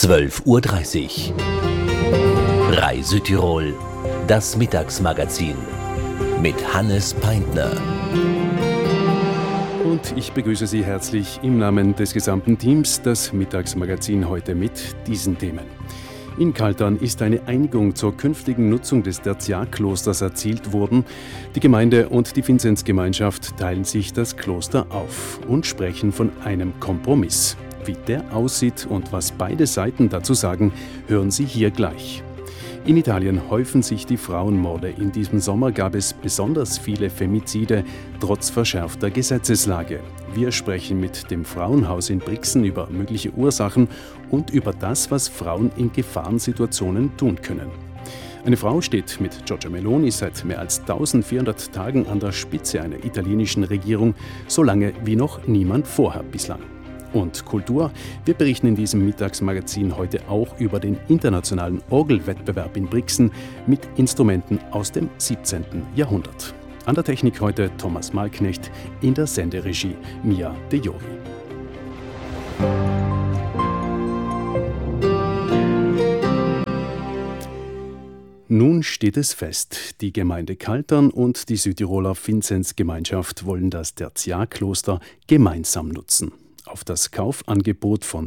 12:30 Uhr. Reise-Tirol, das Mittagsmagazin mit Hannes Peintner. Und ich begrüße Sie herzlich im Namen des gesamten Teams, das Mittagsmagazin heute mit diesen Themen. In Kaltern ist eine Einigung zur künftigen Nutzung des Tertiarklosters erzielt worden. Die Gemeinde und die Vinzenzgemeinschaft teilen sich das Kloster auf und sprechen von einem Kompromiss. Wie der aussieht und was beide Seiten dazu sagen, hören Sie hier gleich. In Italien häufen sich die Frauenmorde. In diesem Sommer gab es besonders viele Femizide, trotz verschärfter Gesetzeslage. Wir sprechen mit dem Frauenhaus in Brixen über mögliche Ursachen und über das, was Frauen in Gefahrensituationen tun können. Eine Frau steht mit Giorgia Meloni seit mehr als 1400 Tagen an der Spitze einer italienischen Regierung, so lange wie noch niemand vorher bislang. Und Kultur. Wir berichten in diesem Mittagsmagazin heute auch über den internationalen Orgelwettbewerb in Brixen mit Instrumenten aus dem 17. Jahrhundert. An der Technik heute Thomas Malknecht, in der Senderegie Mia De Jori. Nun steht es fest, die Gemeinde Kaltern und die Südtiroler Vinzenzgemeinschaft wollen das Tertiarkloster gemeinsam nutzen. Auf das Kaufangebot von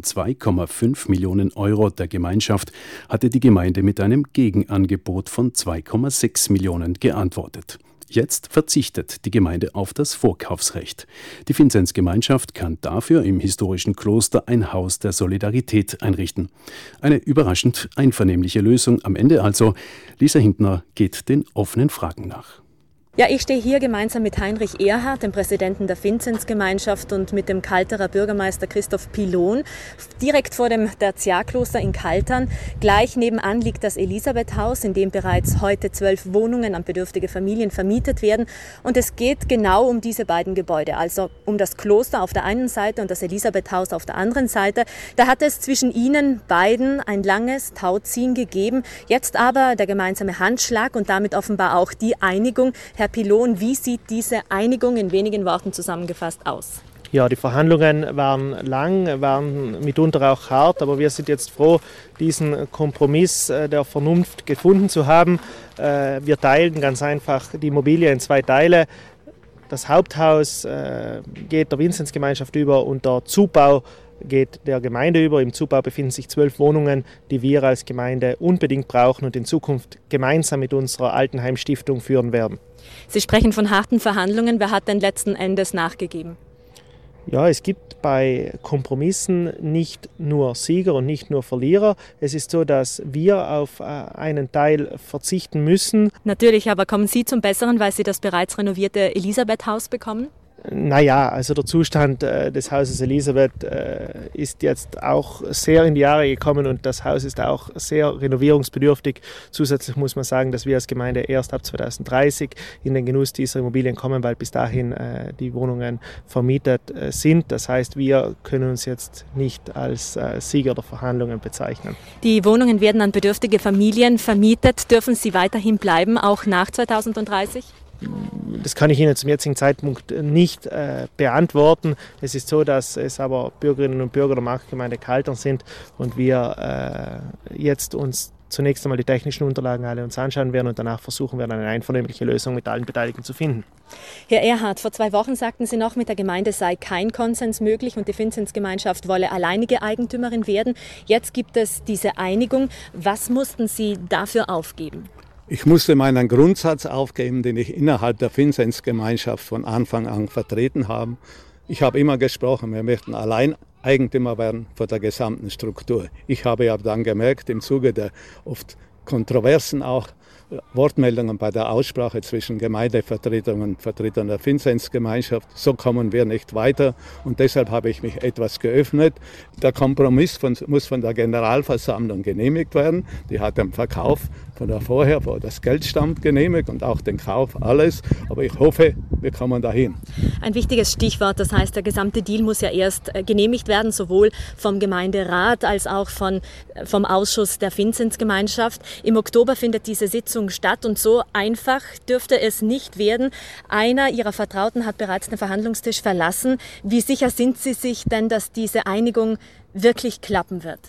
2,5 Millionen Euro der Gemeinschaft hatte die Gemeinde mit einem Gegenangebot von 2,6 Millionen geantwortet. Jetzt verzichtet die Gemeinde auf das Vorkaufsrecht. Die Vinzenzgemeinschaft kann dafür im historischen Kloster ein Haus der Solidarität einrichten. Eine überraschend einvernehmliche Lösung am Ende also. Lisa Hintner geht den offenen Fragen nach. Ja, ich stehe hier gemeinsam mit Heinrich Erhardt, dem Präsidenten der Vinzenzgemeinschaft, und mit dem Kalterer Bürgermeister Christoph Pilon, direkt vor dem Tertiarkloster in Kaltern. Gleich nebenan liegt das Elisabethhaus, in dem bereits heute 12 Wohnungen an bedürftige Familien vermietet werden. Und es geht genau um diese beiden Gebäude, also um das Kloster auf der einen Seite und das Elisabethhaus auf der anderen Seite. Da hat es zwischen ihnen beiden ein langes Tauziehen gegeben. Jetzt aber der gemeinsame Handschlag und damit offenbar auch die Einigung. Herr Pilon, wie sieht diese Einigung in wenigen Worten zusammengefasst aus? Ja, die Verhandlungen waren lang, waren mitunter auch hart, aber wir sind jetzt froh, diesen Kompromiss der Vernunft gefunden zu haben. Wir teilen ganz einfach die Immobilie in 2 Teile. Das Haupthaus geht der Vinzenzgemeinschaft über und der Zubau geht der Gemeinde über. Im Zubau befinden sich 12 Wohnungen, die wir als Gemeinde unbedingt brauchen und in Zukunft gemeinsam mit unserer Altenheim-Stiftung führen werden. Sie sprechen von harten Verhandlungen. Wer hat denn letzten Endes nachgegeben? Ja, es gibt bei Kompromissen nicht nur Sieger und nicht nur Verlierer. Es ist so, dass wir auf einen Teil verzichten müssen. Natürlich, aber kommen Sie zum Besseren, weil Sie das bereits renovierte Elisabethhaus bekommen? Naja, also der Zustand des Hauses Elisabeth ist jetzt auch sehr in die Jahre gekommen und das Haus ist auch sehr renovierungsbedürftig. Zusätzlich muss man sagen, dass wir als Gemeinde erst ab 2030 in den Genuss dieser Immobilien kommen, weil bis dahin die Wohnungen vermietet sind. Das heißt, wir können uns jetzt nicht als Sieger der Verhandlungen bezeichnen. Die Wohnungen werden an bedürftige Familien vermietet. Dürfen sie weiterhin bleiben, auch nach 2030? Das kann ich Ihnen zum jetzigen Zeitpunkt nicht beantworten. Es ist so, dass es aber Bürgerinnen und Bürger der Marktgemeinde Kaltern sind und wir jetzt uns zunächst einmal die technischen Unterlagen alle uns anschauen werden und danach versuchen werden, eine einvernehmliche Lösung mit allen Beteiligten zu finden. Herr Erhardt, vor 2 Wochen sagten Sie noch, mit der Gemeinde sei kein Konsens möglich und die Vinzenzgemeinschaft wolle alleinige Eigentümerin werden. Jetzt gibt es diese Einigung. Was mussten Sie dafür aufgeben? Ich musste meinen Grundsatz aufgeben, den ich innerhalb der Vinzenzgemeinschaft von Anfang an vertreten habe. Ich habe immer gesprochen, wir möchten allein Eigentümer werden von der gesamten Struktur. Ich habe ja dann gemerkt, im Zuge der oft kontroversen auch Wortmeldungen bei der Aussprache zwischen Gemeindevertretern und Vertretern der Vinzenzgemeinschaft. So kommen wir nicht weiter und deshalb habe ich mich etwas geöffnet. Der Kompromiss muss von der Generalversammlung genehmigt werden. Die hat den Verkauf von der vorher, wo das Geld stammt, genehmigt und auch den Kauf, alles. Aber ich hoffe, wir kommen dahin. Ein wichtiges Stichwort, das heißt, der gesamte Deal muss ja erst genehmigt werden, sowohl vom Gemeinderat als auch vom Ausschuss der Vinzenzgemeinschaft. Im Oktober findet diese Sitzung statt und so einfach dürfte es nicht werden. Einer Ihrer Vertrauten hat bereits den Verhandlungstisch verlassen. Wie sicher sind Sie sich denn, dass diese Einigung wirklich klappen wird?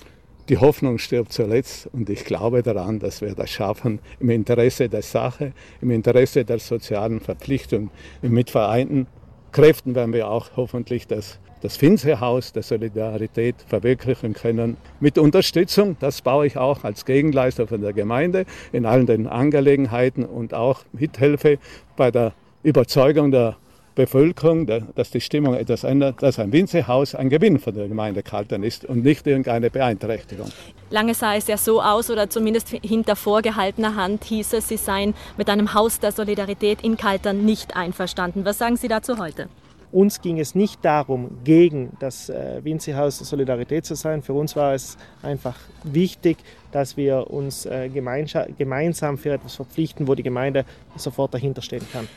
Die Hoffnung stirbt zuletzt und ich glaube daran, dass wir das schaffen, im Interesse der Sache, im Interesse der sozialen Verpflichtung. Mit vereinten Kräften werden wir auch hoffentlich das Finse-Haus der Solidarität verwirklichen können. Mit Unterstützung, das baue ich auch als Gegenleistung von der Gemeinde in allen den Angelegenheiten und auch Mithilfe bei der Überzeugung der Bevölkerung, dass die Stimmung etwas ändert, dass ein Winzerhaus ein Gewinn für die Gemeinde Kaltern ist und nicht irgendeine Beeinträchtigung. Lange sah es ja so aus, oder zumindest hinter vorgehaltener Hand hieß es, Sie seien mit einem Haus der Solidarität in Kaltern nicht einverstanden. Was sagen Sie dazu heute? Uns ging es nicht darum, gegen das Winzerhaus der Solidarität zu sein. Für uns war es einfach wichtig, dass wir uns gemeinsam für etwas verpflichten, wo die Gemeinde sofort dahinter stehen kann.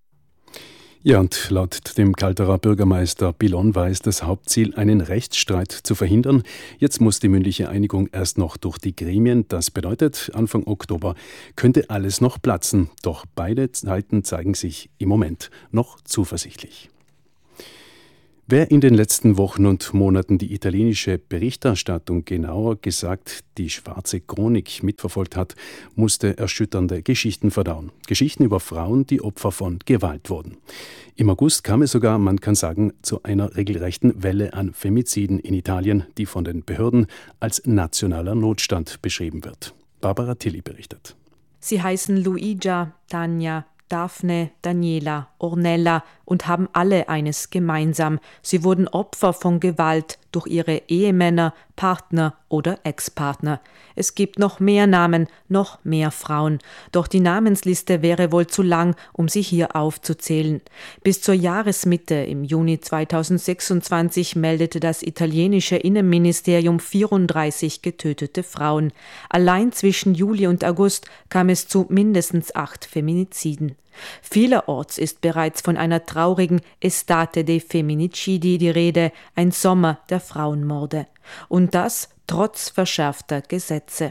Ja, und laut dem Kalterer Bürgermeister Pilon war es das Hauptziel, einen Rechtsstreit zu verhindern. Jetzt muss die mündliche Einigung erst noch durch die Gremien. Das bedeutet, Anfang Oktober könnte alles noch platzen. Doch beide Seiten zeigen sich im Moment noch zuversichtlich. Wer in den letzten Wochen und Monaten die italienische Berichterstattung, genauer gesagt die Schwarze Chronik, mitverfolgt hat, musste erschütternde Geschichten verdauen. Geschichten über Frauen, die Opfer von Gewalt wurden. Im August kam es sogar, man kann sagen, zu einer regelrechten Welle an Femiziden in Italien, die von den Behörden als nationaler Notstand beschrieben wird. Barbara Tilly berichtet. Sie heißen Luigia, Tanja, Daphne, Daniela, Ornella und haben alle eines gemeinsam. Sie wurden Opfer von Gewalt durch ihre Ehemänner, Partner oder Ex-Partner. Es gibt noch mehr Namen, noch mehr Frauen. Doch die Namensliste wäre wohl zu lang, um sie hier aufzuzählen. Bis zur Jahresmitte im Juni 2026 meldete das italienische Innenministerium 34 getötete Frauen. Allein zwischen Juli und August kam es zu mindestens 8 Feminiziden. Vielerorts ist bereits von einer traurigen Estate dei Femminicidi die Rede, ein Sommer der Frauenmorde. Und das trotz verschärfter Gesetze.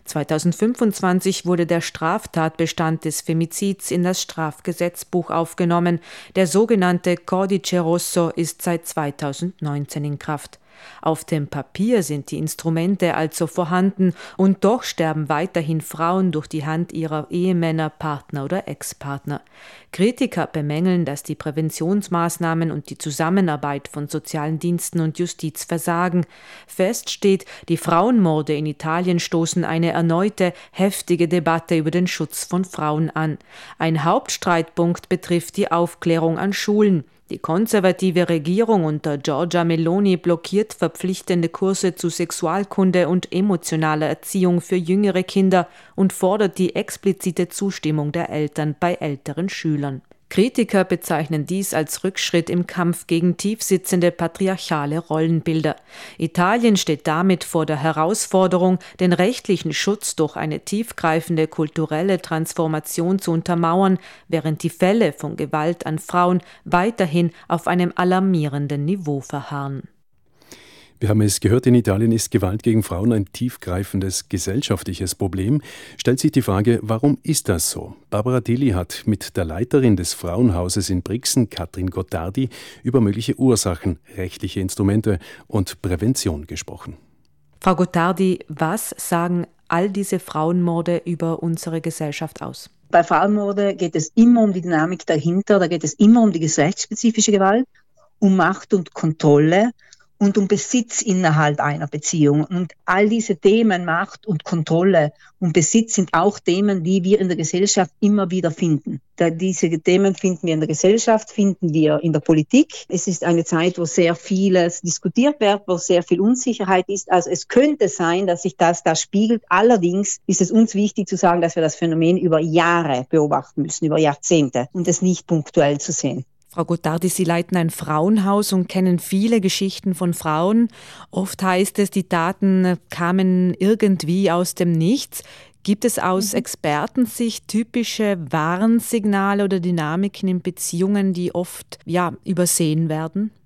2025 wurde der Straftatbestand des Femizids in das Strafgesetzbuch aufgenommen. Der sogenannte Codice Rosso ist seit 2019 in Kraft. Auf dem Papier sind die Instrumente also vorhanden und doch sterben weiterhin Frauen durch die Hand ihrer Ehemänner, Partner oder Ex-Partner. Kritiker bemängeln, dass die Präventionsmaßnahmen und die Zusammenarbeit von sozialen Diensten und Justiz versagen. Fest steht, die Frauenmorde in Italien stoßen eine erneute, heftige Debatte über den Schutz von Frauen an. Ein Hauptstreitpunkt betrifft die Aufklärung an Schulen. Die konservative Regierung unter Giorgia Meloni blockiert verpflichtende Kurse zu Sexualkunde und emotionaler Erziehung für jüngere Kinder und fordert die explizite Zustimmung der Eltern bei älteren Schülern. Kritiker bezeichnen dies als Rückschritt im Kampf gegen tiefsitzende patriarchale Rollenbilder. Italien steht damit vor der Herausforderung, den rechtlichen Schutz durch eine tiefgreifende kulturelle Transformation zu untermauern, während die Fälle von Gewalt an Frauen weiterhin auf einem alarmierenden Niveau verharren. Wir haben es gehört, in Italien ist Gewalt gegen Frauen ein tiefgreifendes gesellschaftliches Problem. Stellt sich die Frage, warum ist das so? Barbara Tilly hat mit der Leiterin des Frauenhauses in Brixen, Katrin Gottardi, über mögliche Ursachen, rechtliche Instrumente und Prävention gesprochen. Frau Gottardi, was sagen all diese Frauenmorde über unsere Gesellschaft aus? Bei Frauenmorden geht es immer um die Dynamik dahinter, da geht es immer um die geschlechtsspezifische Gewalt, um Macht und Kontrolle und um Besitz innerhalb einer Beziehung. Und all diese Themen, Macht und Kontrolle und Besitz, sind auch Themen, die wir in der Gesellschaft immer wieder finden. Diese Themen finden wir in der Gesellschaft, finden wir in der Politik. Es ist eine Zeit, wo sehr vieles diskutiert wird, wo sehr viel Unsicherheit ist. Also es könnte sein, dass sich das da spiegelt. Allerdings ist es uns wichtig zu sagen, dass wir das Phänomen über Jahre beobachten müssen, über Jahrzehnte, und es nicht punktuell zu sehen. Frau Gottardi, Sie leiten ein Frauenhaus und kennen viele Geschichten von Frauen. Oft heißt es, die Taten kamen irgendwie aus dem Nichts. Gibt es aus Expertensicht typische Warnsignale oder Dynamiken in Beziehungen, die oft übersehen werden?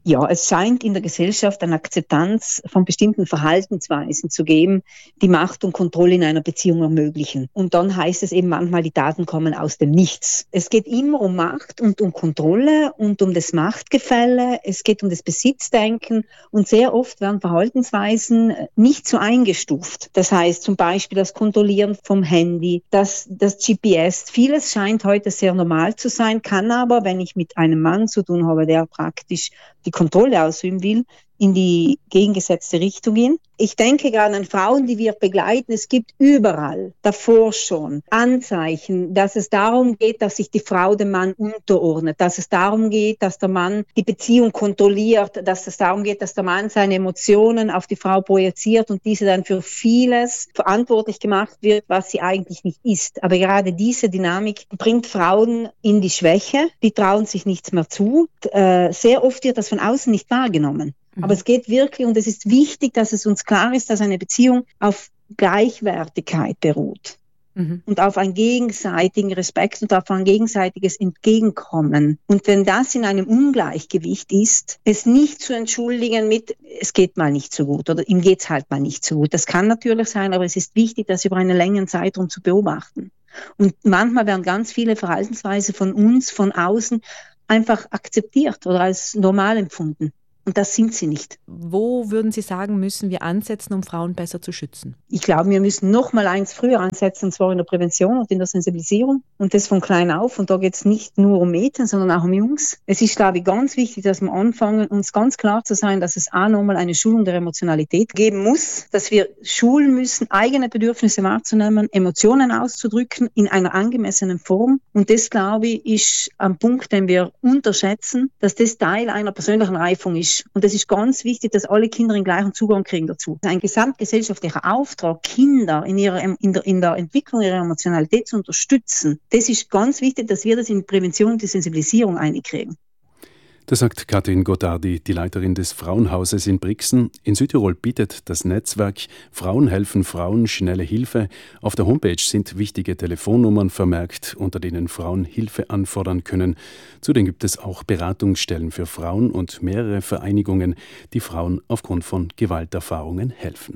Ja, es scheint in der Gesellschaft eine Akzeptanz von bestimmten Verhaltensweisen zu geben, die Macht und Kontrolle in einer Beziehung ermöglichen. Und dann heißt es eben manchmal, die Taten kommen aus dem Nichts. Es geht immer um Macht und um Kontrolle und um das Machtgefälle. Es geht um das Besitzdenken und sehr oft werden Verhaltensweisen nicht so eingestuft. Das heißt zum Beispiel das Kontrollieren vom Handy, das GPS. Vieles scheint heute sehr normal zu sein, kann aber, wenn ich mit einem Mann zu tun habe, der praktisch die Kontrolle ausüben will, in die gegengesetzte Richtung gehen. Ich denke gerade an Frauen, die wir begleiten. Es gibt überall davor schon Anzeichen, dass es darum geht, dass sich die Frau dem Mann unterordnet, dass es darum geht, dass der Mann die Beziehung kontrolliert, dass es darum geht, dass der Mann seine Emotionen auf die Frau projiziert und diese dann für vieles verantwortlich gemacht wird, was sie eigentlich nicht ist. Aber gerade diese Dynamik bringt Frauen in die Schwäche, die trauen sich nichts mehr zu. Sehr oft wird das von außen nicht wahrgenommen. Aber es geht wirklich, und es ist wichtig, dass es uns klar ist, dass eine Beziehung auf Gleichwertigkeit beruht. Und auf einen gegenseitigen Respekt und auf ein gegenseitiges Entgegenkommen. Und wenn das in einem Ungleichgewicht ist, es nicht zu entschuldigen mit, es geht mal nicht so gut oder ihm geht's halt mal nicht so gut. Das kann natürlich sein, aber es ist wichtig, das über einen längeren Zeitraum zu beobachten. Und manchmal werden ganz viele Verhaltensweisen von uns, von außen, einfach akzeptiert oder als normal empfunden. Und das sind sie nicht. Wo würden Sie sagen, müssen wir ansetzen, um Frauen besser zu schützen? Ich glaube, wir müssen noch mal eins früher ansetzen, und zwar in der Prävention und in der Sensibilisierung. Und das von klein auf. Und da geht es nicht nur um Mädchen, sondern auch um Jungs. Es ist, glaube ich, ganz wichtig, dass wir anfangen, uns ganz klar zu sein, dass es auch nochmal eine Schulung der Emotionalität geben muss, dass wir schulen müssen, eigene Bedürfnisse wahrzunehmen, Emotionen auszudrücken in einer angemessenen Form. Und das, glaube ich, ist ein Punkt, den wir unterschätzen, dass das Teil einer persönlichen Reifung ist. Und es ist ganz wichtig, dass alle Kinder den gleichen Zugang kriegen dazu. Ein gesamtgesellschaftlicher Auftrag, Kinder in der Entwicklung ihrer Emotionalität zu unterstützen, das ist ganz wichtig, dass wir das in die Prävention und die Sensibilisierung einkriegen. Das sagt Katrin Gottardi, die Leiterin des Frauenhauses in Brixen. In Südtirol bietet das Netzwerk Frauen helfen Frauen schnelle Hilfe. Auf der Homepage sind wichtige Telefonnummern vermerkt, unter denen Frauen Hilfe anfordern können. Zudem gibt es auch Beratungsstellen für Frauen und mehrere Vereinigungen, die Frauen aufgrund von Gewalterfahrungen helfen.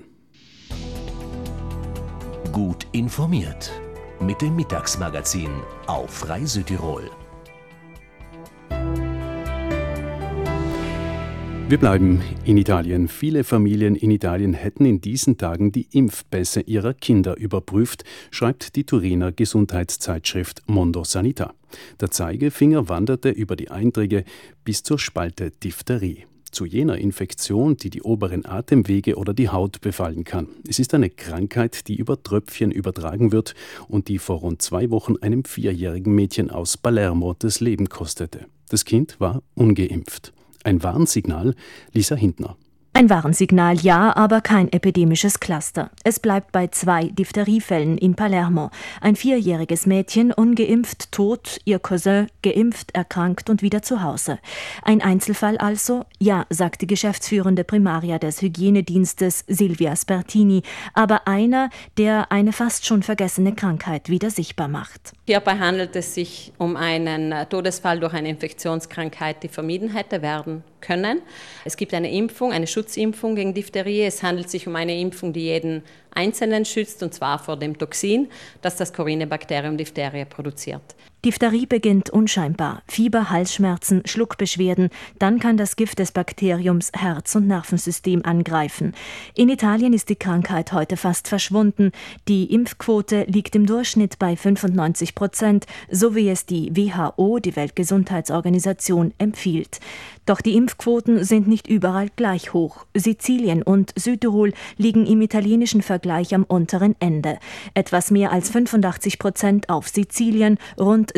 Gut informiert mit dem Mittagsmagazin auf Rai Südtirol. Wir bleiben in Italien. Viele Familien in Italien hätten in diesen Tagen die Impfpässe ihrer Kinder überprüft, schreibt die Turiner Gesundheitszeitschrift Mondo Sanità. Der Zeigefinger wanderte über die Einträge bis zur Spalte Diphtherie, zu jener Infektion, die die oberen Atemwege oder die Haut befallen kann. Es ist eine Krankheit, die über Tröpfchen übertragen wird und die vor rund 2 Wochen einem 4-jährigen Mädchen aus Palermo das Leben kostete. Das Kind war ungeimpft. Ein Warnsignal, Lisa Hintner. Ein Warnsignal, ja, aber kein epidemisches Cluster. Es bleibt bei 2 Diphtheriefällen in Palermo. Ein 4-jähriges Mädchen, ungeimpft, tot, ihr Cousin geimpft, erkrankt und wieder zu Hause. Ein Einzelfall also? Ja, sagt die geschäftsführende Primaria des Hygienedienstes Silvia Spertini, aber einer, der eine fast schon vergessene Krankheit wieder sichtbar macht. Hierbei handelt es sich um einen Todesfall durch eine Infektionskrankheit, die vermieden hätte werden können. Es gibt eine Impfung, eine Schutzimpfung gegen Diphtherie. Es handelt sich um eine Impfung, die jeden Einzelnen schützt, und zwar vor dem Toxin, das das Corynebacterium diphtheria produziert. Diphtherie beginnt unscheinbar. Fieber, Halsschmerzen, Schluckbeschwerden. Dann kann das Gift des Bakteriums Herz- und Nervensystem angreifen. In Italien ist die Krankheit heute fast verschwunden. Die Impfquote liegt im Durchschnitt bei 95%, so wie es die WHO, die Weltgesundheitsorganisation, empfiehlt. Doch die Impfquoten sind nicht überall gleich hoch. Sizilien und Südtirol liegen im italienischen Vergleich am unteren Ende. Etwas mehr als 85% auf Sizilien, rund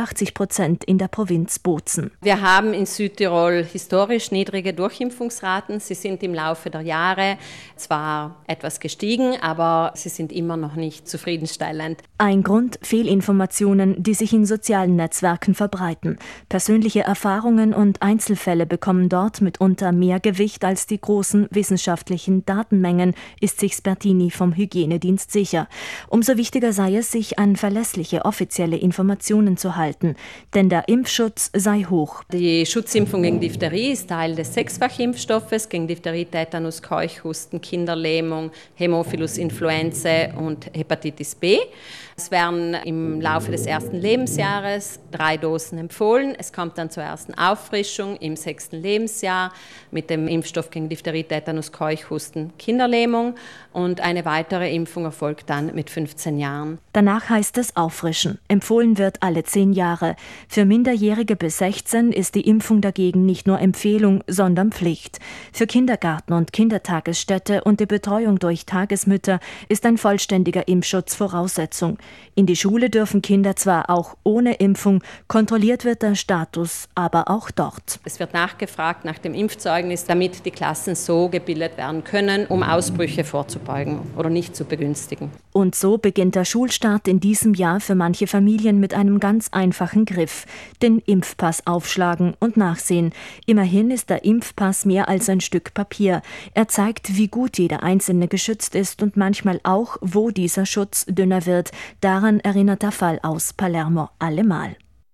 87% in der Provinz Bozen. Wir haben in Südtirol historisch niedrige Durchimpfungsraten. Sie sind im Laufe der Jahre zwar etwas gestiegen, aber sie sind immer noch nicht zufriedenstellend. Ein Grund: Fehlinformationen, die sich in sozialen Netzwerken verbreiten. Persönliche Erfahrungen und Einzelfälle bekommen dort mitunter mehr Gewicht als die großen wissenschaftlichen Datenmengen, ist sich Spertini vom Hygienedienst sicher. Umso wichtiger sei es, sich an verlässliche offizielle Informationen zusammenzuhalten, denn der Impfschutz sei hoch. Die Schutzimpfung gegen Diphtherie ist Teil des 6-fach-Impfstoffes gegen Diphtherie, Tetanus, Keuchhusten, Kinderlähmung, Hämophilus influenzae und Hepatitis B. Es werden im Laufe des ersten Lebensjahres 3 Dosen empfohlen. Es kommt dann zur ersten Auffrischung im 6. Lebensjahr mit dem Impfstoff gegen Diphtherie, Tetanus, Keuchhusten, Kinderlähmung und eine weitere Impfung erfolgt dann mit 15 Jahren. Danach heißt es auffrischen. Empfohlen wird alle 10 Jahre. Für Minderjährige bis 16 ist die Impfung dagegen nicht nur Empfehlung, sondern Pflicht. Für Kindergarten und Kindertagesstätte und die Betreuung durch Tagesmütter ist ein vollständiger Impfschutz Voraussetzung. In die Schule dürfen Kinder zwar auch ohne Impfung, kontrolliert wird der Status aber auch dort. Es wird nachgefragt nach dem Impfzeugnis, damit die Klassen so gebildet werden können, um Ausbrüche vorzubeugen oder nicht zu begünstigen. Und so beginnt der Schulstart in diesem Jahr für manche Familien mit einem ganz einfachen Griff: den Impfpass aufschlagen und nachsehen. Immerhin ist der Impfpass mehr als ein Stück Papier. Er zeigt, wie gut jeder Einzelne geschützt ist und manchmal auch, wo dieser Schutz dünner wird. Daran erinnert der Fall aus Palermo allemal.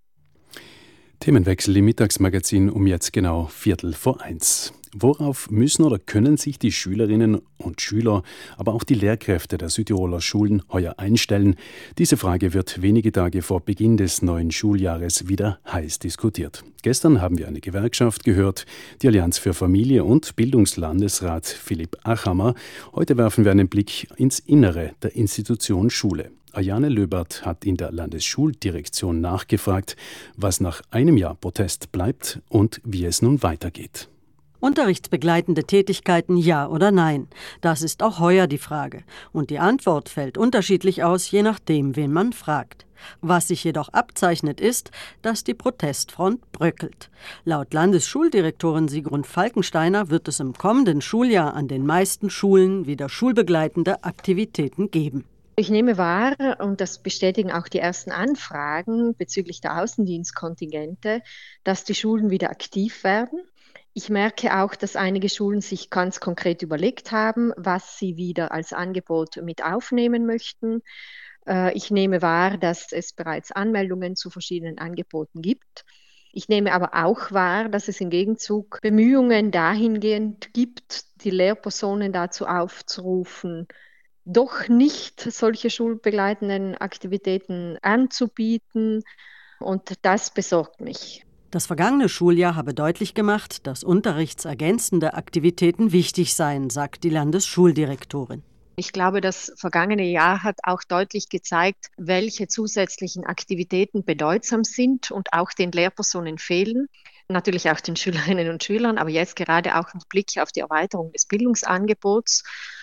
Themenwechsel im Mittagsmagazin um jetzt genau 1:15. Worauf müssen oder können sich die Schülerinnen und Schüler, aber auch die Lehrkräfte der Südtiroler Schulen heuer einstellen? Diese Frage wird wenige Tage vor Beginn des neuen Schuljahres wieder heiß diskutiert. Gestern haben wir eine Gewerkschaft gehört, die Allianz für Familie und Bildungslandesrat Philipp Achammer. Heute werfen wir einen Blick ins Innere der Institution Schule. Ayane Löbert hat in der Landesschuldirektion nachgefragt, was nach einem Jahr Protest bleibt und wie es nun weitergeht. Unterrichtsbegleitende Tätigkeiten, ja oder nein? Das ist auch heuer die Frage. Und die Antwort fällt unterschiedlich aus, je nachdem, wen man fragt. Was sich jedoch abzeichnet, ist, dass die Protestfront bröckelt. Laut Landesschuldirektorin Sigrun Falkensteiner wird es im kommenden Schuljahr an den meisten Schulen wieder schulbegleitende Aktivitäten geben. Ich nehme wahr, und das bestätigen auch die ersten Anfragen bezüglich der Außendienstkontingente, dass die Schulen wieder aktiv werden. Ich merke auch, dass einige Schulen sich ganz konkret überlegt haben, was sie wieder als Angebot mit aufnehmen möchten. Ich nehme wahr, dass es bereits Anmeldungen zu verschiedenen Angeboten gibt. Ich nehme aber auch wahr, dass es im Gegenzug Bemühungen dahingehend gibt, die Lehrpersonen dazu aufzurufen, doch nicht solche schulbegleitenden Aktivitäten anzubieten. Und das besorgt mich. Das vergangene Schuljahr habe deutlich gemacht, dass unterrichtsergänzende Aktivitäten wichtig seien, sagt die Landesschuldirektorin. Ich glaube, das vergangene Jahr hat auch deutlich gezeigt, welche zusätzlichen Aktivitäten bedeutsam sind und auch den Lehrpersonen fehlen. Natürlich auch den Schülerinnen und Schülern, aber jetzt gerade auch mit Blick auf die Erweiterung des Bildungsangebots.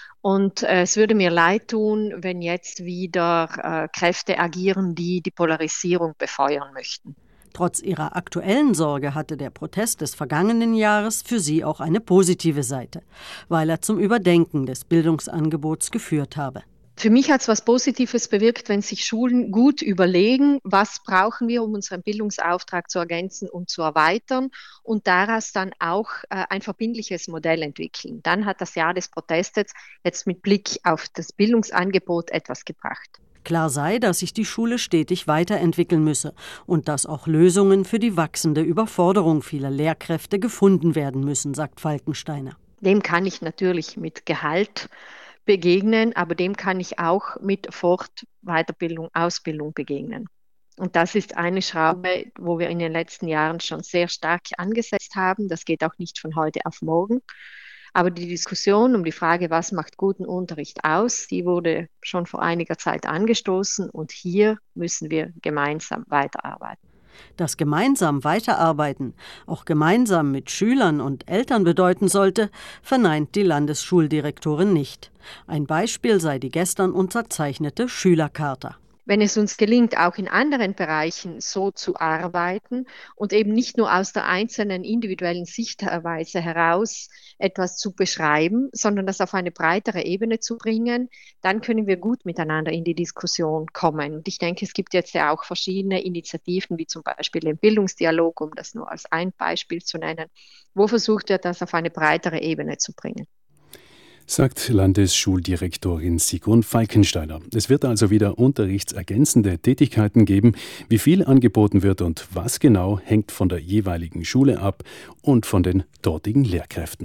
Und es würde mir leid tun, wenn jetzt wieder Kräfte agieren, die die Polarisierung befeuern möchten. Trotz ihrer aktuellen Sorge hatte der Protest des vergangenen Jahres für sie auch eine positive Seite, weil er zum Überdenken des Bildungsangebots geführt habe. Für mich hat es was Positives bewirkt, wenn sich Schulen gut überlegen, was brauchen wir, um unseren Bildungsauftrag zu ergänzen und zu erweitern und daraus dann auch ein verbindliches Modell entwickeln. Dann hat das Jahr des Protestes jetzt mit Blick auf das Bildungsangebot etwas gebracht. Klar sei, dass sich die Schule stetig weiterentwickeln müsse und dass auch Lösungen für die wachsende Überforderung vieler Lehrkräfte gefunden werden müssen, sagt Falkensteiner. Dem kann ich natürlich mit Gehalt begegnen, aber dem kann ich auch mit Weiterbildung, Ausbildung begegnen. Und das ist eine Schraube, wo wir in den letzten Jahren schon sehr stark angesetzt haben. Das geht auch nicht von heute auf morgen. Aber die Diskussion um die Frage, was macht guten Unterricht aus, die wurde schon vor einiger Zeit angestoßen und hier müssen wir gemeinsam weiterarbeiten. Das gemeinsam Weiterarbeiten auch gemeinsam mit Schülern und Eltern bedeuten sollte, verneint die Landesschuldirektorin nicht. Ein Beispiel sei die gestern unterzeichnete Schülercharta. Wenn es uns gelingt, auch in anderen Bereichen so zu arbeiten und eben nicht nur aus der einzelnen individuellen Sichtweise heraus etwas zu beschreiben, sondern das auf eine breitere Ebene zu bringen, dann können wir gut miteinander in die Diskussion kommen. Und ich denke, es gibt jetzt ja auch verschiedene Initiativen, wie zum Beispiel den Bildungsdialog, um das nur als ein Beispiel zu nennen, wo versucht wird, das auf eine breitere Ebene zu bringen. sagt Landesschuldirektorin Sigrun Falkensteiner. Es wird also wieder unterrichtsergänzende Tätigkeiten geben. Wie viel angeboten wird und was genau, hängt von der jeweiligen Schule ab und von den dortigen Lehrkräften.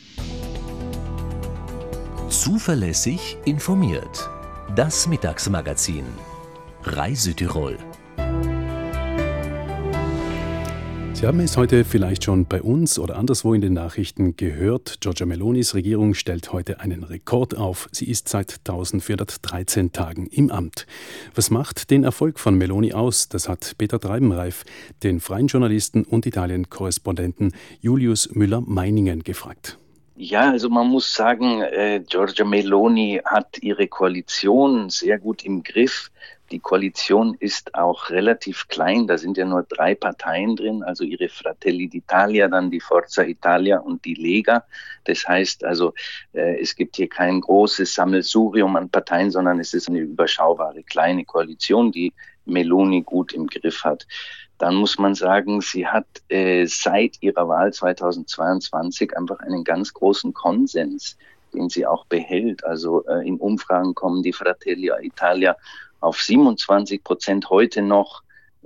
Zuverlässig informiert. Das Mittagsmagazin. Reisütirol. Sie haben es heute vielleicht schon bei uns oder anderswo in den Nachrichten gehört. Giorgia Melonis Regierung stellt heute einen Rekord auf. Sie ist seit 1413 Tagen im Amt. Was macht den Erfolg von Meloni aus? Das hat Peter Treibenreif, den freien Journalisten und Italien-Korrespondenten Julius Müller-Meiningen, gefragt. Ja, also man muss sagen, Giorgia Meloni hat ihre Koalition sehr gut im Griff. Die Koalition ist auch relativ klein, da sind ja nur 3 Parteien drin, also ihre Fratelli d'Italia, dann die Forza Italia und die Lega. Das heißt also, es gibt hier kein großes Sammelsurium an Parteien, sondern es ist eine überschaubare kleine Koalition, die Meloni gut im Griff hat. Dann muss man sagen, sie hat seit ihrer Wahl 2022 einfach einen ganz großen Konsens, den sie auch behält. Also in Umfragen kommen die Fratelli Italia auf 27% heute noch.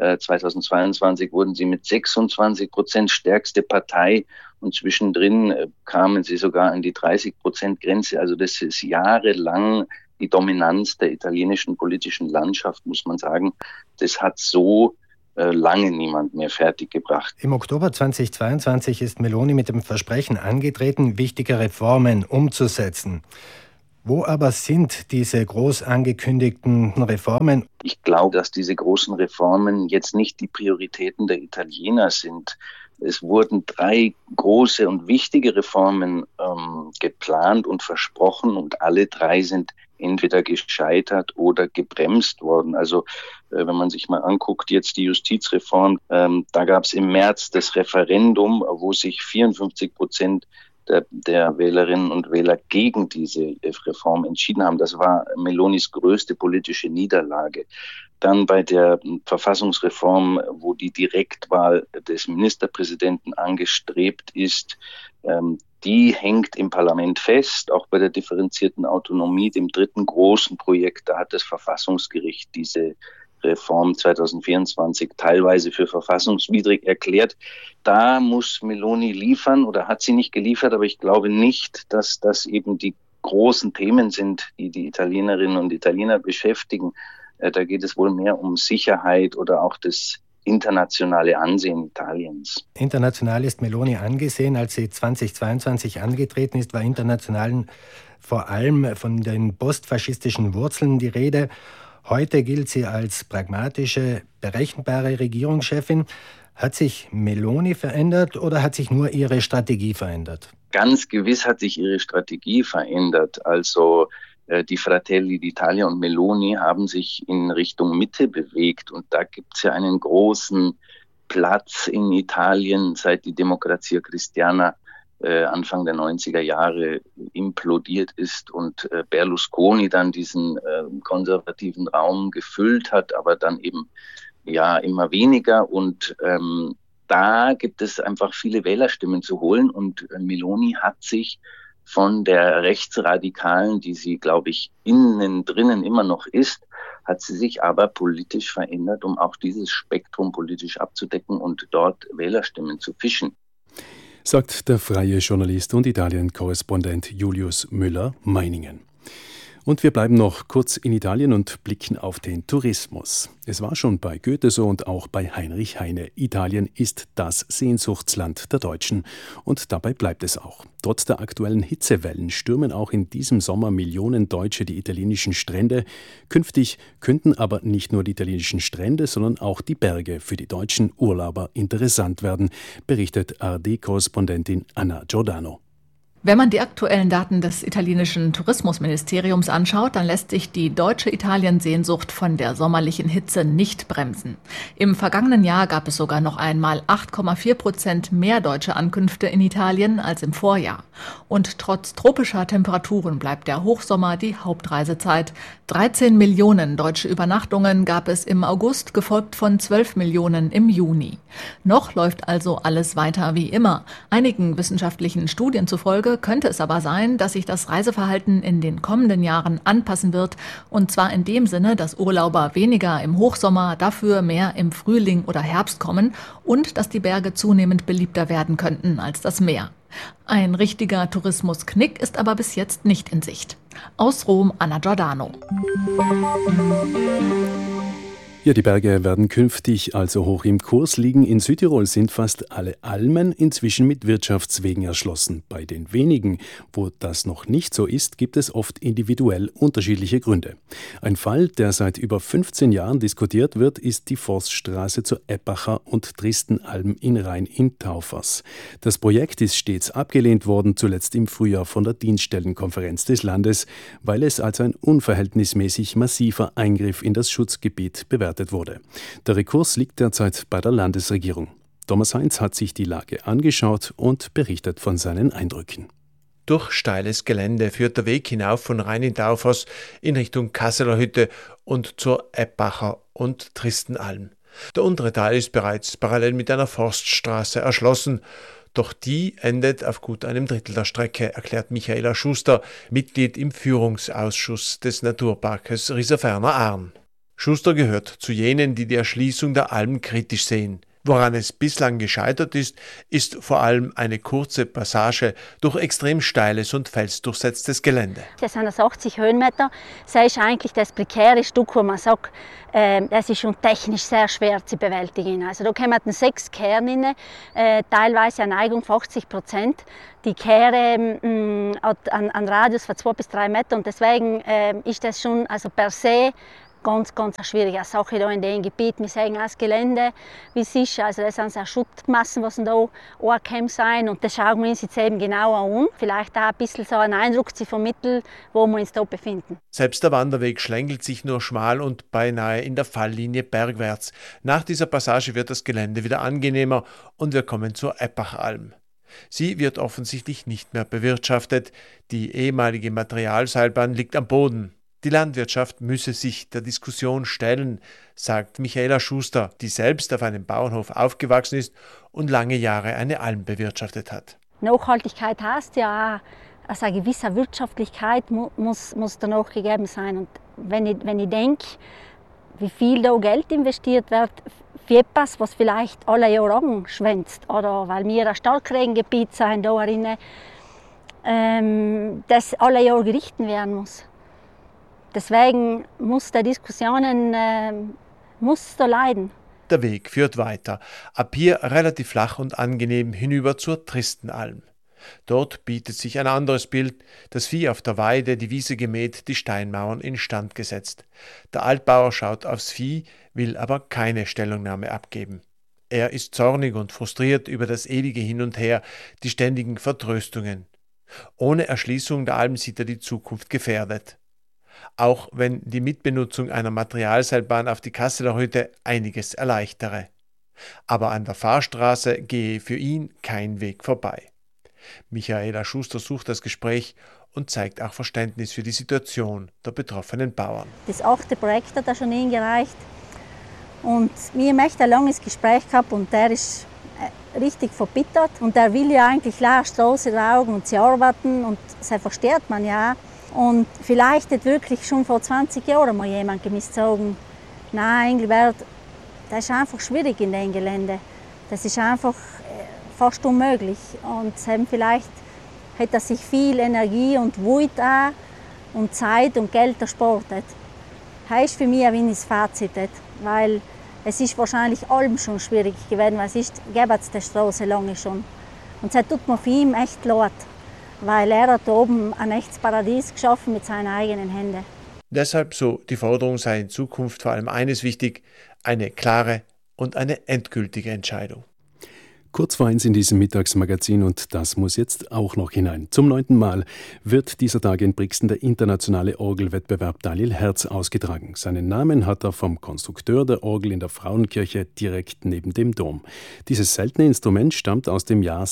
2022 wurden sie mit 26% stärkste Partei und zwischendrin kamen sie sogar an die 30%-Grenze. Also das ist jahrelang die Dominanz der italienischen politischen Landschaft, muss man sagen. Das hat so lange niemand mehr fertiggebracht. Im Oktober 2022 ist Meloni mit dem Versprechen angetreten, wichtige Reformen umzusetzen. Wo aber sind diese groß angekündigten Reformen? Ich glaube, dass diese großen Reformen jetzt nicht die Prioritäten der Italiener sind. Es wurden 3 große und wichtige Reformen geplant und versprochen und alle 3 sind entweder gescheitert oder gebremst worden. Also wenn man sich mal anguckt, jetzt die Justizreform, da gab es im März das Referendum, wo sich 54% der Wählerinnen und Wähler gegen diese Reform entschieden haben. Das war Melonis größte politische Niederlage. Dann bei der Verfassungsreform, wo die Direktwahl des Ministerpräsidenten angestrebt ist, die hängt im Parlament fest. Auch bei der differenzierten Autonomie, dem 3. großen Projekt, da hat das Verfassungsgericht diese Reform 2024 teilweise für verfassungswidrig erklärt. Da muss Meloni liefern oder hat sie nicht geliefert, aber ich glaube nicht, dass das eben die großen Themen sind, die die Italienerinnen und Italiener beschäftigen. Da geht es wohl mehr um Sicherheit oder auch das internationale Ansehen Italiens. International ist Meloni angesehen. Als sie 2022 angetreten ist, war international vor allem von den postfaschistischen Wurzeln die Rede. Heute gilt sie als pragmatische, berechenbare Regierungschefin. Hat sich Meloni verändert oder hat sich nur ihre Strategie verändert? Ganz gewiss hat sich ihre Strategie verändert. Also die Fratelli d'Italia und Meloni haben sich in Richtung Mitte bewegt. Und da gibt es ja einen großen Platz in Italien, seit die Democrazia Cristiana Anfang der 90er Jahre implodiert ist und Berlusconi dann diesen konservativen Raum gefüllt hat, aber dann eben ja immer weniger. Und da gibt es einfach viele Wählerstimmen zu holen. Und Meloni hat sich von der Rechtsradikalen, die sie, glaube ich, innen drinnen immer noch ist, hat sie sich aber politisch verändert, um auch dieses Spektrum politisch abzudecken und dort Wählerstimmen zu fischen. Sagt der freie Journalist und Italien-Korrespondent Julius Müller-Meiningen. Und wir bleiben noch kurz in Italien und blicken auf den Tourismus. Es war schon bei Goethe so und auch bei Heinrich Heine. Italien ist das Sehnsuchtsland der Deutschen und dabei bleibt es auch. Trotz der aktuellen Hitzewellen stürmen auch in diesem Sommer Millionen Deutsche die italienischen Strände. Künftig könnten aber nicht nur die italienischen Strände, sondern auch die Berge für die deutschen Urlauber interessant werden, berichtet ARD-Korrespondentin Anna Giordano. Wenn man die aktuellen Daten des italienischen Tourismusministeriums anschaut, dann lässt sich die deutsche Italiensehnsucht von der sommerlichen Hitze nicht bremsen. Im vergangenen Jahr gab es sogar noch einmal 8,4% mehr deutsche Ankünfte in Italien als im Vorjahr. Und trotz tropischer Temperaturen bleibt der Hochsommer die Hauptreisezeit. 13 Millionen deutsche Übernachtungen gab es im August, gefolgt von 12 Millionen im Juni. Noch läuft also alles weiter wie immer. Einigen wissenschaftlichen Studien zufolge Folge könnte es aber sein, dass sich das Reiseverhalten in den kommenden Jahren anpassen wird. Und zwar in dem Sinne, dass Urlauber weniger im Hochsommer, dafür mehr im Frühling oder Herbst kommen und dass die Berge zunehmend beliebter werden könnten als das Meer. Ein richtiger Tourismusknick ist aber bis jetzt nicht in Sicht. Aus Rom, Anna Giordano. Ja, die Berge werden künftig also hoch im Kurs liegen. In Südtirol sind fast alle Almen inzwischen mit Wirtschaftswegen erschlossen. Bei den wenigen, wo das noch nicht so ist, gibt es oft individuell unterschiedliche Gründe. Ein Fall, der seit über 15 Jahren diskutiert wird, ist die Forststraße zur Eppacher und Tristenalm in Rhein in Taufers. Das Projekt ist stets abgelehnt worden, zuletzt im Frühjahr von der Dienststellenkonferenz des Landes, weil es als ein unverhältnismäßig massiver Eingriff in das Schutzgebiet bewertet wurde. Der Rekurs liegt derzeit bei der Landesregierung. Thomas Heinz hat sich die Lage angeschaut und berichtet von seinen Eindrücken. Durch steiles Gelände führt der Weg hinauf von Rhein in Taufers in Richtung Kasseler Hütte und zur Eppacher und Tristenalm. Der untere Teil ist bereits parallel mit einer Forststraße erschlossen. Doch die endet auf gut einem Drittel der Strecke, erklärt Michaela Schuster, Mitglied im Führungsausschuss des Naturparkes Rieserferner-Ahrn. Schuster gehört zu jenen, die die Erschließung der Alm kritisch sehen. Woran es bislang gescheitert ist, ist vor allem eine kurze Passage durch extrem steiles und felsdurchsetztes Gelände. Das sind 80 Höhenmeter. Das ist eigentlich das prekäre Stück, wo man sagt, das ist schon technisch sehr schwer zu bewältigen. Also da kommen 6 Kerne rein, teilweise eine Neigung von 80%. Die Kehre hat einen Radius von 2 bis 3 Meter und deswegen ist das schon also per se ganz eine schwierige Sache hier in dem Gebiet. Wir sehen auch das Gelände, wie es ist. Also das sind so Schuttmassen, die da angekommen sind. Und das schauen wir uns jetzt eben genauer an. Vielleicht auch ein bisschen so einen Eindruck zu vermitteln, wo wir uns hier befinden. Selbst der Wanderweg schlängelt sich nur schmal und beinahe in der Falllinie bergwärts. Nach dieser Passage wird das Gelände wieder angenehmer und wir kommen zur Eppacher-Alm. Sie wird offensichtlich nicht mehr bewirtschaftet. Die ehemalige Materialseilbahn liegt am Boden. Die Landwirtschaft müsse sich der Diskussion stellen, sagt Michaela Schuster, die selbst auf einem Bauernhof aufgewachsen ist und lange Jahre eine Alm bewirtschaftet hat. Nachhaltigkeit heißt ja auch, also eine gewisse Wirtschaftlichkeit muss danach gegeben sein. Und wenn ich denke, wie viel da Geld investiert wird für etwas, was vielleicht alle Jahre anschwänzt, oder weil wir ein Starkregengebiet sind, da drinnen, das alle Jahre gerichten werden muss. Deswegen muss der Diskussionen muss da leiden. Der Weg führt weiter, ab hier relativ flach und angenehm hinüber zur Tristenalm. Dort bietet sich ein anderes Bild, das Vieh auf der Weide, die Wiese gemäht, die Steinmauern instand gesetzt. Der Altbauer schaut aufs Vieh, will aber keine Stellungnahme abgeben. Er ist zornig und frustriert über das ewige Hin und Her, die ständigen Vertröstungen. Ohne Erschließung der Alm sieht er die Zukunft gefährdet. Auch wenn die Mitbenutzung einer Materialseilbahn auf die Kasseler Hütte einiges erleichtere. Aber an der Fahrstraße gehe für ihn kein Weg vorbei. Michaela Schuster sucht das Gespräch und zeigt auch Verständnis für die Situation der betroffenen Bauern. Das 8. Projekt hat er schon eingereicht und wir haben echt ein langes Gespräch gehabt und der ist richtig verbittert und der will ja eigentlich eine Straße tragen und sie arbeiten und das versteht man ja. Und vielleicht hat wirklich schon vor 20 Jahren mal jemand gemisst sagen, nein, Engelbert, das ist einfach schwierig in dem Gelände. Das ist einfach fast unmöglich. Und vielleicht hat er sich viel Energie und Wut auch und Zeit und Geld erspart. Das ist für mich ein wenig das Fazit, weil es ist wahrscheinlich allem schon schwierig gewesen, weil es gäbe es die Straße lange schon. Und das tut mir für ihn echt leid. Weil er hat oben ein echtes Paradies geschaffen mit seinen eigenen Händen. Deshalb, so die Forderung, sei in Zukunft vor allem eines wichtig, eine klare und eine endgültige Entscheidung. Kurz vor 1 in diesem Mittagsmagazin und das muss jetzt auch noch hinein. Zum 9. Mal wird dieser Tag in Brixen der internationale Orgelwettbewerb Daniel Herz ausgetragen. Seinen Namen hat er vom Konstrukteur der Orgel in der Frauenkirche direkt neben dem Dom. Dieses seltene Instrument stammt aus dem Jahr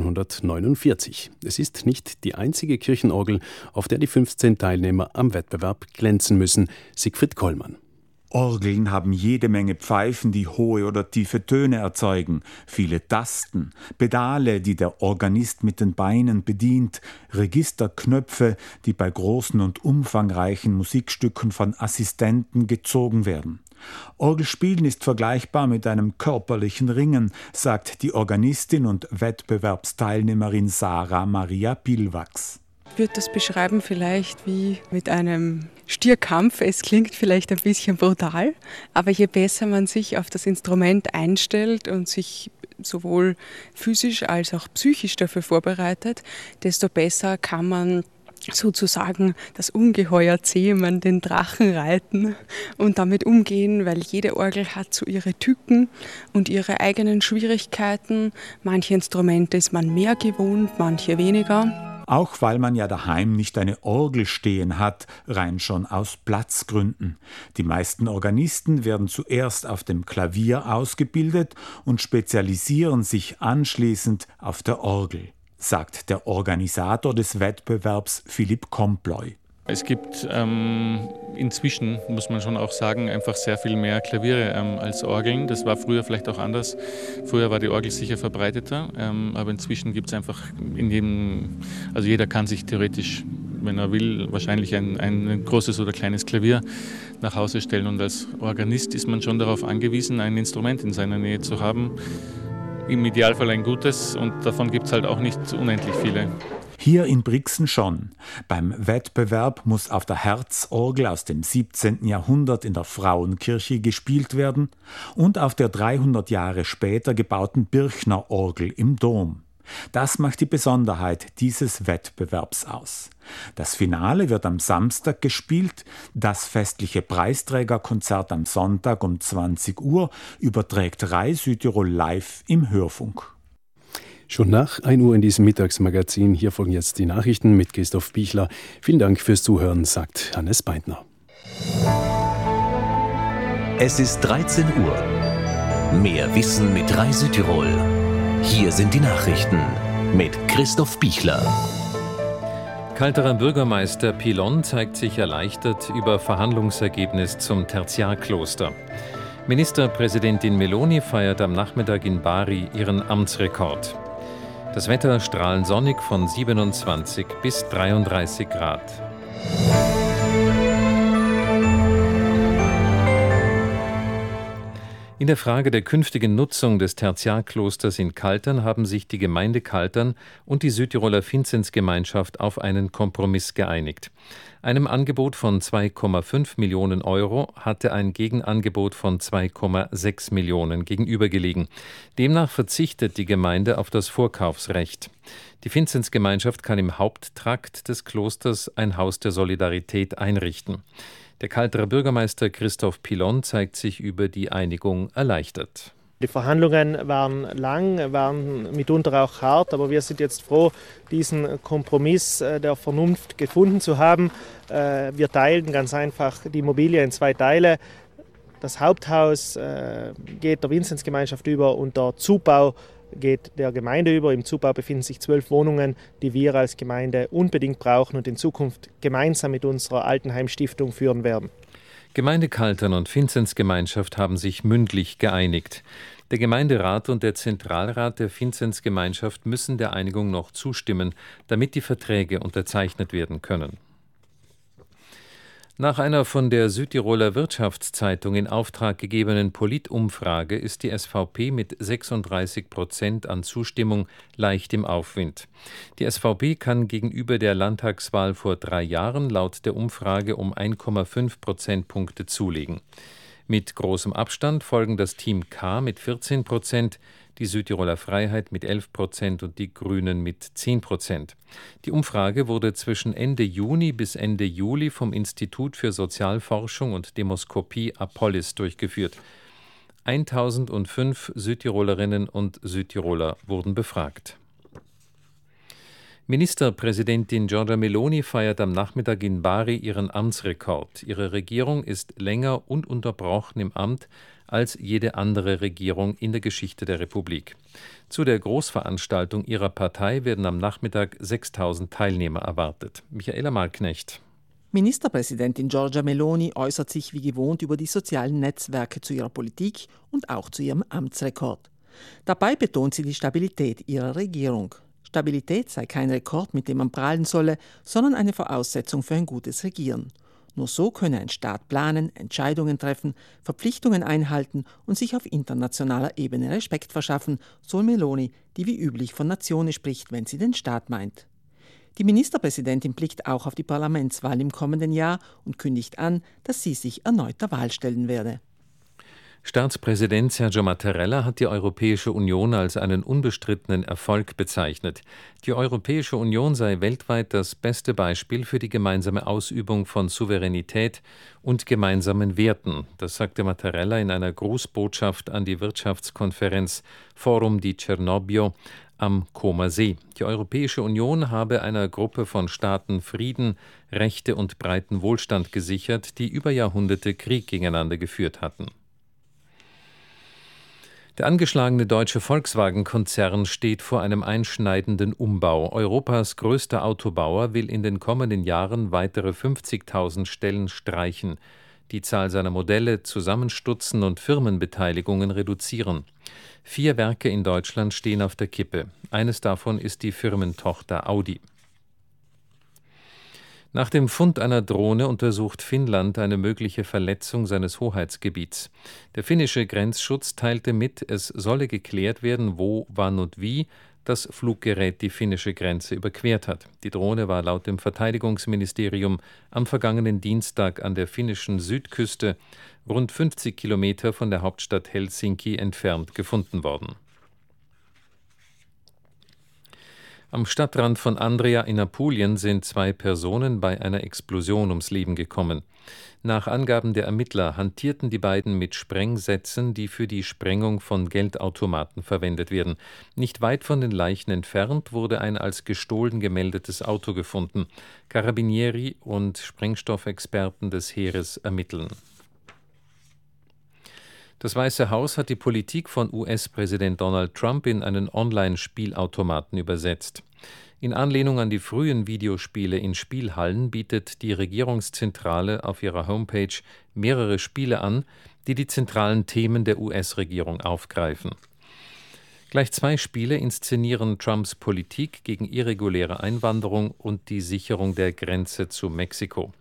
1649. Es ist nicht die einzige Kirchenorgel, auf der die 15 Teilnehmer am Wettbewerb glänzen müssen. Siegfried Kollmann. Orgeln haben jede Menge Pfeifen, die hohe oder tiefe Töne erzeugen, viele Tasten, Pedale, die der Organist mit den Beinen bedient, Registerknöpfe, die bei großen und umfangreichen Musikstücken von Assistenten gezogen werden. Orgelspielen ist vergleichbar mit einem körperlichen Ringen, sagt die Organistin und Wettbewerbsteilnehmerin Sarah Maria Pilwachs. Ich würde das beschreiben vielleicht wie mit einem Stierkampf. Es klingt vielleicht ein bisschen brutal, aber je besser man sich auf das Instrument einstellt und sich sowohl physisch als auch psychisch dafür vorbereitet, desto besser kann man sozusagen das Ungeheuer zähmen, den Drachen reiten und damit umgehen, weil jede Orgel hat so ihre Tücken und ihre eigenen Schwierigkeiten. Manche Instrumente ist man mehr gewohnt, manche weniger. Auch weil man ja daheim nicht eine Orgel stehen hat, rein schon aus Platzgründen. Die meisten Organisten werden zuerst auf dem Klavier ausgebildet und spezialisieren sich anschließend auf der Orgel, sagt der Organisator des Wettbewerbs Philipp Komploy. Es gibt inzwischen, muss man schon auch sagen, einfach sehr viel mehr Klaviere als Orgeln. Das war früher vielleicht auch anders. Früher war die Orgel sicher verbreiteter, aber inzwischen gibt es einfach also jeder kann sich theoretisch, wenn er will, wahrscheinlich ein großes oder kleines Klavier nach Hause stellen. Und als Organist ist man schon darauf angewiesen, ein Instrument in seiner Nähe zu haben. Im Idealfall ein gutes, und davon gibt es halt auch nicht unendlich viele. Hier in Brixen schon. Beim Wettbewerb muss auf der Herzorgel aus dem 17. Jahrhundert in der Frauenkirche gespielt werden und auf der 300 Jahre später gebauten Birchner Orgel im Dom. Das macht die Besonderheit dieses Wettbewerbs aus. Das Finale wird am Samstag gespielt, das festliche Preisträgerkonzert am Sonntag um 20 Uhr überträgt Rai Südtirol live im Hörfunk. Schon nach 1 Uhr in diesem Mittagsmagazin. Hier folgen jetzt die Nachrichten mit Christoph Bichler. Vielen Dank fürs Zuhören, sagt Hannes Beintner. Es ist 13 Uhr. Mehr Wissen mit Rai Südtirol. Hier sind die Nachrichten mit Christoph Bichler. Kalterer Bürgermeister Pilon zeigt sich erleichtert über Verhandlungsergebnis zum Tertiarkloster. Ministerpräsidentin Meloni feiert am Nachmittag in Bari ihren Amtsrekord. Das Wetter strahlend sonnig von 27 bis 33 Grad. In der Frage der künftigen Nutzung des Tertiarklosters in Kaltern haben sich die Gemeinde Kaltern und die Südtiroler Vinzenzgemeinschaft auf einen Kompromiss geeinigt. Einem Angebot von 2,5 Millionen Euro hatte ein Gegenangebot von 2,6 Millionen gegenübergelegen. Demnach verzichtet die Gemeinde auf das Vorkaufsrecht. Die Vinzenzgemeinschaft kann im Haupttrakt des Klosters ein Haus der Solidarität einrichten. Der Kalterer Bürgermeister Christoph Pilon zeigt sich über die Einigung erleichtert. Die Verhandlungen waren lang, waren mitunter auch hart, aber wir sind jetzt froh, diesen Kompromiss der Vernunft gefunden zu haben. Wir teilen ganz einfach die Immobilie in 2 Teile. Das Haupthaus geht der Vinzenzgemeinschaft über und der Zubau geht der Gemeinde über. Im Zubau befinden sich 12 Wohnungen, die wir als Gemeinde unbedingt brauchen und in Zukunft gemeinsam mit unserer Altenheimstiftung führen werden. Gemeinde Kaltern und Vinzenzgemeinschaft haben sich mündlich geeinigt. Der Gemeinderat und der Zentralrat der Vinzenzgemeinschaft müssen der Einigung noch zustimmen, damit die Verträge unterzeichnet werden können. Nach einer von der Südtiroler Wirtschaftszeitung in Auftrag gegebenen Politumfrage ist die SVP mit 36% an Zustimmung leicht im Aufwind. Die SVP kann gegenüber der Landtagswahl vor 3 Jahren laut der Umfrage um 1,5 Prozentpunkte zulegen. Mit großem Abstand folgen das Team K mit 14%, die Südtiroler Freiheit mit 11% und die Grünen mit 10%. Die Umfrage wurde zwischen Ende Juni bis Ende Juli vom Institut für Sozialforschung und Demoskopie Apollis durchgeführt. 1005 Südtirolerinnen und Südtiroler wurden befragt. Ministerpräsidentin Giorgia Meloni feiert am Nachmittag in Bari ihren Amtsrekord. Ihre Regierung ist länger ununterbrochen im Amt als jede andere Regierung in der Geschichte der Republik. Zu der Großveranstaltung ihrer Partei werden am Nachmittag 6.000 Teilnehmer erwartet. Michaela Malknecht. Ministerpräsidentin Giorgia Meloni äußert sich wie gewohnt über die sozialen Netzwerke zu ihrer Politik und auch zu ihrem Amtsrekord. Dabei betont sie die Stabilität ihrer Regierung. Stabilität sei kein Rekord, mit dem man prahlen solle, sondern eine Voraussetzung für ein gutes Regieren. Nur so könne ein Staat planen, Entscheidungen treffen, Verpflichtungen einhalten und sich auf internationaler Ebene Respekt verschaffen, so Meloni, die wie üblich von Nationen spricht, wenn sie den Staat meint. Die Ministerpräsidentin blickt auch auf die Parlamentswahl im kommenden Jahr und kündigt an, dass sie sich erneut der Wahl stellen werde. Staatspräsident Sergio Mattarella hat die Europäische Union als einen unbestrittenen Erfolg bezeichnet. Die Europäische Union sei weltweit das beste Beispiel für die gemeinsame Ausübung von Souveränität und gemeinsamen Werten. Das sagte Mattarella in einer Grußbotschaft an die Wirtschaftskonferenz Forum di Cernobbio am Comer See. Die Europäische Union habe einer Gruppe von Staaten Frieden, Rechte und breiten Wohlstand gesichert, die über Jahrhunderte Krieg gegeneinander geführt hatten. Der angeschlagene deutsche Volkswagen-Konzern steht vor einem einschneidenden Umbau. Europas größter Autobauer will in den kommenden Jahren weitere 50.000 Stellen streichen, die Zahl seiner Modelle zusammenstutzen und Firmenbeteiligungen reduzieren. 4 Werke in Deutschland stehen auf der Kippe. Eines davon ist die Firmentochter Audi. Nach dem Fund einer Drohne untersucht Finnland eine mögliche Verletzung seines Hoheitsgebiets. Der finnische Grenzschutz teilte mit, es solle geklärt werden, wo, wann und wie das Fluggerät die finnische Grenze überquert hat. Die Drohne war laut dem Verteidigungsministerium am vergangenen Dienstag an der finnischen Südküste, rund 50 Kilometer von der Hauptstadt Helsinki entfernt, gefunden worden. Am Stadtrand von Andria in Apulien sind 2 Personen bei einer Explosion ums Leben gekommen. Nach Angaben der Ermittler hantierten die beiden mit Sprengsätzen, die für die Sprengung von Geldautomaten verwendet werden. Nicht weit von den Leichen entfernt wurde ein als gestohlen gemeldetes Auto gefunden. Carabinieri und Sprengstoffexperten des Heeres ermitteln. Das Weiße Haus hat die Politik von US-Präsident Donald Trump in einen Online-Spielautomaten übersetzt. In Anlehnung an die frühen Videospiele in Spielhallen bietet die Regierungszentrale auf ihrer Homepage mehrere Spiele an, die die zentralen Themen der US-Regierung aufgreifen. Gleich 2 Spiele inszenieren Trumps Politik gegen irreguläre Einwanderung und die Sicherung der Grenze zu Mexiko.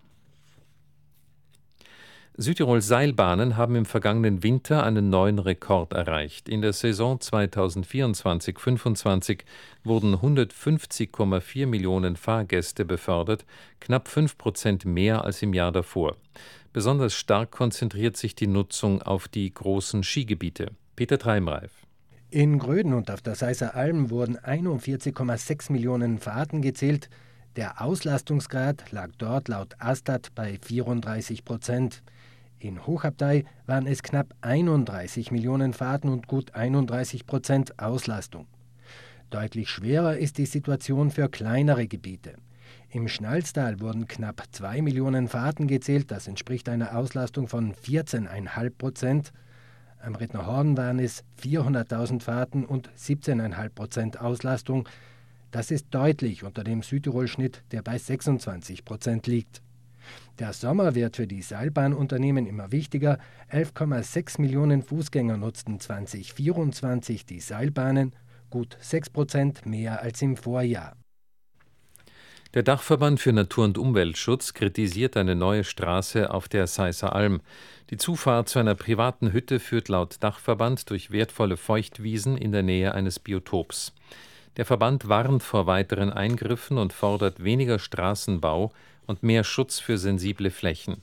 Südtirols Seilbahnen haben im vergangenen Winter einen neuen Rekord erreicht. In der Saison 2024/25 wurden 150,4 Millionen Fahrgäste befördert, knapp 5% mehr als im Jahr davor. Besonders stark konzentriert sich die Nutzung auf die großen Skigebiete. Peter Treimreif. In Gröden und auf der Seisser Alm wurden 41,6 Millionen Fahrten gezählt. Der Auslastungsgrad lag dort laut Astat bei 34%. In Hochabtei waren es knapp 31 Millionen Fahrten und gut 31% Auslastung. Deutlich schwerer ist die Situation für kleinere Gebiete. Im Schnalztal wurden knapp 2 Millionen Fahrten gezählt, das entspricht einer Auslastung von 14,5%. Am Rittnerhorn waren es 400.000 Fahrten und 17,5% Auslastung. Das ist deutlich unter dem Südtirol-Schnitt, der bei 26% liegt. Der Sommer wird für die Seilbahnunternehmen immer wichtiger. 11,6 Millionen Fußgänger nutzten 2024 die Seilbahnen, gut 6% mehr als im Vorjahr. Der Dachverband für Natur- und Umweltschutz kritisiert eine neue Straße auf der Seisser Alm. Die Zufahrt zu einer privaten Hütte führt laut Dachverband durch wertvolle Feuchtwiesen in der Nähe eines Biotops. Der Verband warnt vor weiteren Eingriffen und fordert weniger Straßenbau und mehr Schutz für sensible Flächen.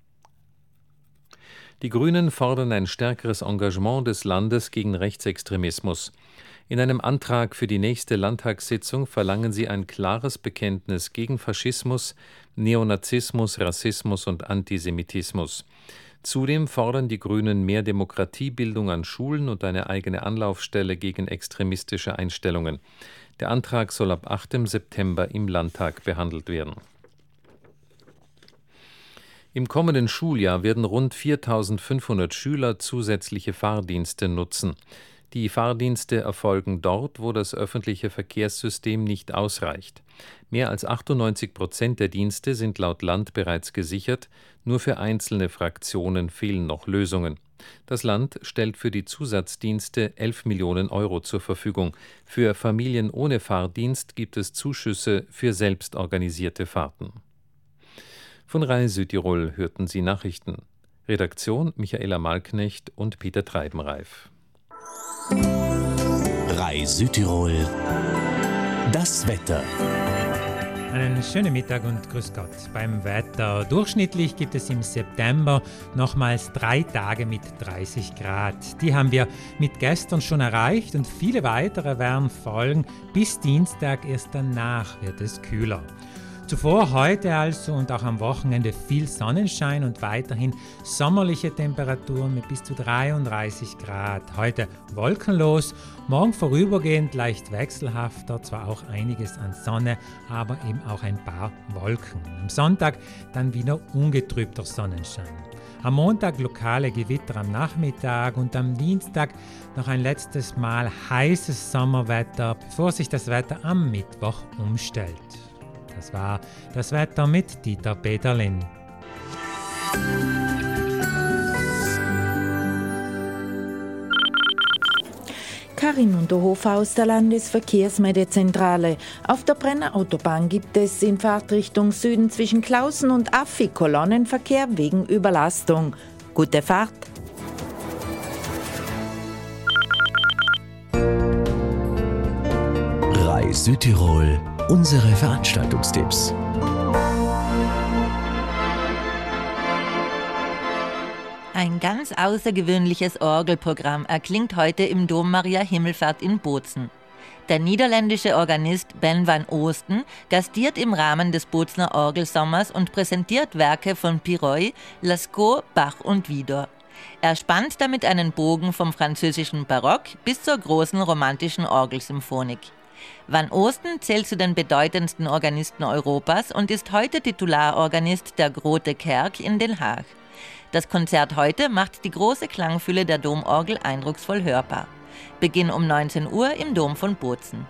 Die Grünen fordern ein stärkeres Engagement des Landes gegen Rechtsextremismus. In einem Antrag für die nächste Landtagssitzung verlangen sie ein klares Bekenntnis gegen Faschismus, Neonazismus, Rassismus und Antisemitismus. Zudem fordern die Grünen mehr Demokratiebildung an Schulen und eine eigene Anlaufstelle gegen extremistische Einstellungen. Der Antrag soll ab 8. September im Landtag behandelt werden. Im kommenden Schuljahr werden rund 4.500 Schüler zusätzliche Fahrdienste nutzen. Die Fahrdienste erfolgen dort, wo das öffentliche Verkehrssystem nicht ausreicht. Mehr als 98% der Dienste sind laut Land bereits gesichert, nur für einzelne Fraktionen fehlen noch Lösungen. Das Land stellt für die Zusatzdienste 11 Millionen Euro zur Verfügung. Für Familien ohne Fahrdienst gibt es Zuschüsse für selbstorganisierte Fahrten. Von Rai Südtirol hörten Sie Nachrichten. Redaktion Michaela Malknecht und Peter Treibenreif. Rai Südtirol. Das Wetter. Einen schönen Mittag und grüß Gott beim Wetter. Durchschnittlich gibt es im September nochmals 3 Tage mit 30 Grad. Die haben wir mit gestern schon erreicht und viele weitere werden folgen. Bis Dienstag, erst danach wird es kühler. Zuvor heute also und auch am Wochenende viel Sonnenschein und weiterhin sommerliche Temperaturen mit bis zu 33 Grad. Heute wolkenlos, morgen vorübergehend leicht wechselhafter, zwar auch einiges an Sonne, aber eben auch ein paar Wolken. Am Sonntag dann wieder ungetrübter Sonnenschein. Am Montag lokale Gewitter am Nachmittag und am Dienstag noch ein letztes Mal heißes Sommerwetter, bevor sich das Wetter am Mittwoch umstellt. Das war das Wetter mit Dieter Peterlin. Karin Unterhofer aus der Landesverkehrsmeldezentrale. Auf der Brenner Autobahn gibt es in Fahrtrichtung Süden zwischen Klausen und Affi Kolonnenverkehr wegen Überlastung. Gute Fahrt! Rai Südtirol. Unsere Veranstaltungstipps. Ein ganz außergewöhnliches Orgelprogramm erklingt heute im Dom Maria Himmelfahrt in Bozen. Der niederländische Organist Ben van Oosten gastiert im Rahmen des Bozener Orgelsommers und präsentiert Werke von Piroy, Lascaux, Bach und Widor. Er spannt damit einen Bogen vom französischen Barock bis zur großen romantischen Orgelsymphonik. Van Oosten zählt zu den bedeutendsten Organisten Europas und ist heute Titularorganist der Grote Kerk in Den Haag. Das Konzert heute macht die große Klangfülle der Domorgel eindrucksvoll hörbar. Beginn um 19 Uhr im Dom von Bozen.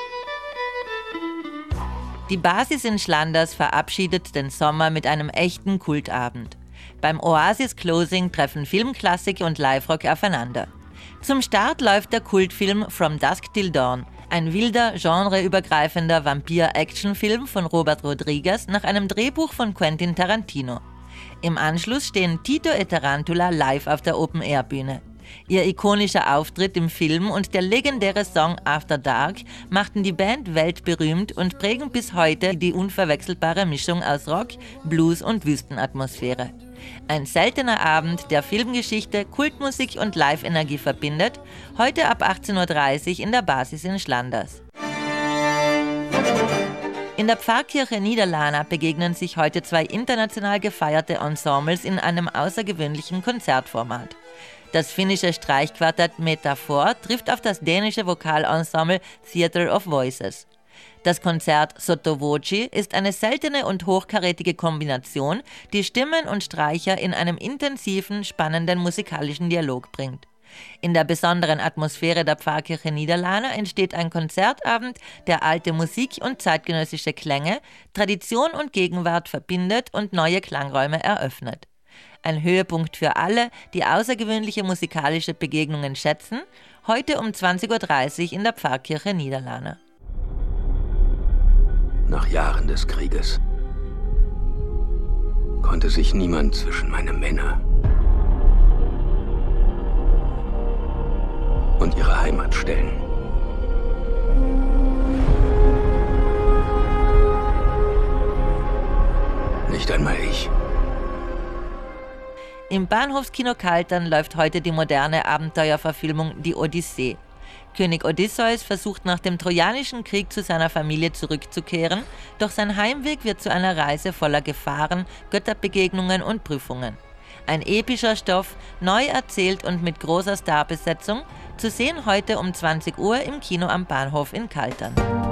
Die Basis in Schlanders verabschiedet den Sommer mit einem echten Kultabend. Beim Oasis-Closing treffen Filmklassik und Live-Rock aufeinander. Zum Start läuft der Kultfilm From Dusk Till Dawn, ein wilder, genreübergreifender Vampir-Action-Film von Robert Rodriguez nach einem Drehbuch von Quentin Tarantino. Im Anschluss stehen Tito et Tarantula live auf der Open-Air-Bühne. Ihr ikonischer Auftritt im Film und der legendäre Song After Dark machten die Band weltberühmt und prägen bis heute die unverwechselbare Mischung aus Rock, Blues und Wüstenatmosphäre. Ein seltener Abend, der Filmgeschichte, Kultmusik und Live-Energie verbindet, heute ab 18.30 Uhr in der Basis in Schlanders. In der Pfarrkirche Niederlana begegnen sich heute 2 international gefeierte Ensembles in einem außergewöhnlichen Konzertformat. Das finnische Streichquartett Metaphor trifft auf das dänische Vokalensemble Theatre of Voices. Das Konzert Sotto Voce ist eine seltene und hochkarätige Kombination, die Stimmen und Streicher in einem intensiven, spannenden musikalischen Dialog bringt. In der besonderen Atmosphäre der Pfarrkirche Niederlana entsteht ein Konzertabend, der alte Musik und zeitgenössische Klänge, Tradition und Gegenwart verbindet und neue Klangräume eröffnet. Ein Höhepunkt für alle, die außergewöhnliche musikalische Begegnungen schätzen, heute um 20.30 Uhr in der Pfarrkirche Niederlana. Nach Jahren des Krieges konnte sich niemand zwischen meine Männer und ihre Heimat stellen. Nicht einmal ich. Im Bahnhofskino Kaltern läuft heute die moderne Abenteuerverfilmung Die Odyssee. König Odysseus versucht nach dem Trojanischen Krieg zu seiner Familie zurückzukehren, doch sein Heimweg wird zu einer Reise voller Gefahren, Götterbegegnungen und Prüfungen. Ein epischer Stoff, neu erzählt und mit großer Starbesetzung, zu sehen heute um 20 Uhr im Kino am Bahnhof in Kaltern.